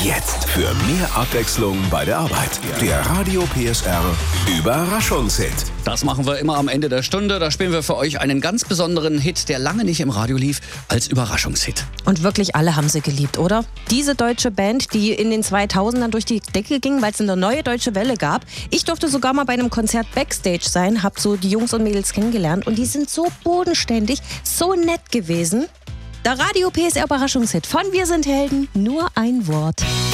Jetzt für mehr Abwechslung bei der Arbeit. Der Radio PSR Überraschungshit. Das machen wir immer am Ende der Stunde. Da spielen wir für euch einen ganz besonderen Hit, der lange nicht im Radio lief, als Überraschungshit. Und wirklich alle haben sie geliebt, oder? Diese deutsche Band, die in den 2000ern durch die Decke ging, weil es eine neue deutsche Welle gab. Ich durfte sogar mal bei einem Konzert Backstage sein, hab so die Jungs und Mädels kennengelernt und die sind so bodenständig, so nett gewesen. Der Radio PSR Überraschungshit von Wir sind Helden, nur ein Wort.